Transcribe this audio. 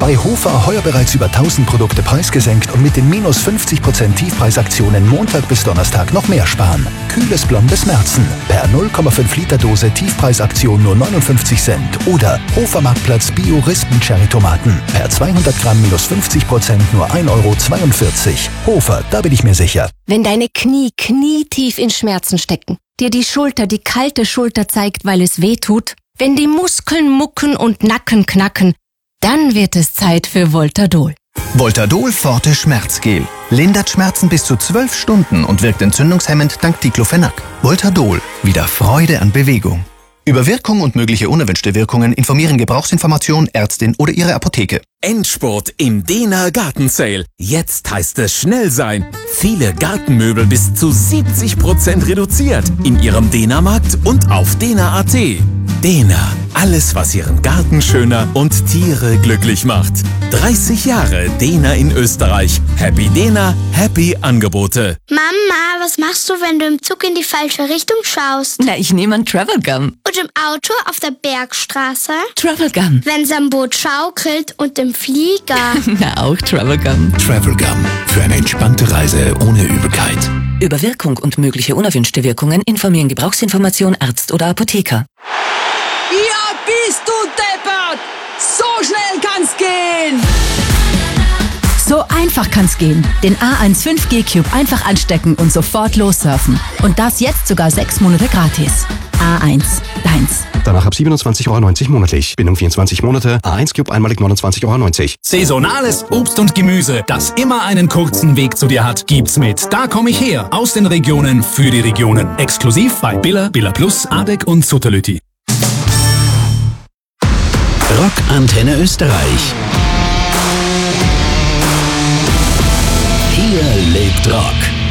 Bei Hofer heuer bereits über 1000 Produkte preisgesenkt und mit den minus 50% Tiefpreisaktionen Montag bis Donnerstag noch mehr sparen. Kühles blondes Märzen per 0,5 Liter Dose Tiefpreisaktion nur 59 Cent. Oder Hofer Marktplatz Bio Rispen Cherry Tomaten per 200 Gramm minus 50% nur 1,42 Euro. Hofer, da bin ich mir sicher. Wenn deine Knie knietief in Schmerzen stecken, dir die Schulter die kalte Schulter zeigt, weil es weh tut, wenn die Muskeln mucken und Nacken knacken, dann wird es Zeit für Voltadol. Voltadol Forte Schmerzgel. Lindert Schmerzen bis zu 12 Stunden und wirkt entzündungshemmend dank Diclofenac. Voltadol. Wieder Freude an Bewegung. Über Wirkung und mögliche unerwünschte Wirkungen informieren Gebrauchsinformation, Ärztin oder Ihre Apotheke. Endspurt im Dena Garten Sale. Jetzt heißt es schnell sein. Viele Gartenmöbel bis zu 70% reduziert. In Ihrem Dena-Markt und auf dena.at. Dena. Alles, was Ihren Garten schöner und Tiere glücklich macht. 30 Jahre Dena in Österreich. Happy Dena, happy Angebote. Mama, was machst du, wenn du im Zug in die falsche Richtung schaust? Na, ich nehme ein Travel Gum. Und im Auto auf der Bergstraße? Travel Gum. Wenn's am Boot schaukelt und im Flieger? Na, auch Travel Gum. Travel Gum. Für eine entspannte Reise ohne Übelkeit. Über Wirkung und mögliche unerwünschte Wirkungen informieren Gebrauchsinformation, Arzt oder Apotheker. Ja, bist du deppert! So schnell kann's gehen! So einfach kann's gehen. Den A1 5G Cube einfach anstecken und sofort lossurfen. Und das jetzt sogar 6 Monate gratis. A1, deins. Danach ab 27,90 Euro monatlich. Bindung 24 Monate. A1 Cube einmalig 29,90 Euro. Saisonales Obst und Gemüse, das immer einen kurzen Weg zu dir hat, gibt's mit Da komm ich her. Aus den Regionen für die Regionen. Exklusiv bei Billa, Billa Plus, Adek und Sutterlüti. Rock Antenne Österreich. Hier lebt Rock.